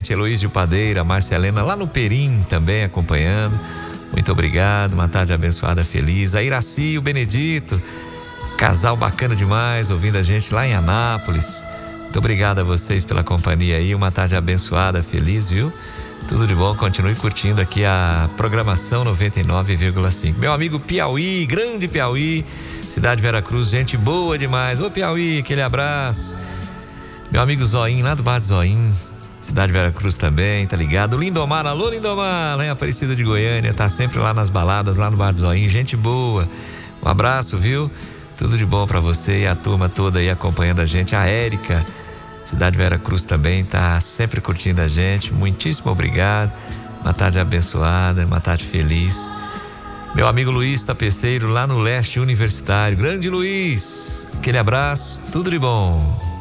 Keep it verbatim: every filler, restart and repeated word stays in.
gente, Heloísio Padeira, Márcia Helena, lá no Perim também acompanhando. Muito obrigado, uma tarde abençoada, feliz. A Iraci, o Benedito, casal bacana demais, ouvindo a gente lá em Anápolis. Muito obrigado a vocês pela companhia aí, uma tarde abençoada, feliz, viu? Tudo de bom, continue curtindo aqui a programação noventa e nove vírgula cinco. Meu amigo Piauí, grande Piauí, cidade de Veracruz, gente boa demais. Ô Piauí, aquele abraço. Meu amigo Zoim, lá do Bar de Zoim, cidade de Veracruz também, tá ligado? Lindomar, alô Lindomar, lá em Aparecida de Goiânia, tá sempre lá nas baladas, lá no Bar de Zoim, gente boa. Um abraço, viu? Tudo de bom pra você e a turma toda aí acompanhando a gente. A Érica, cidade de Veracruz também, tá sempre curtindo a gente. Muitíssimo obrigado. Uma tarde abençoada, uma tarde feliz. Meu amigo Luiz Tapeceiro, lá no Leste Universitário. Grande Luiz, aquele abraço, tudo de bom.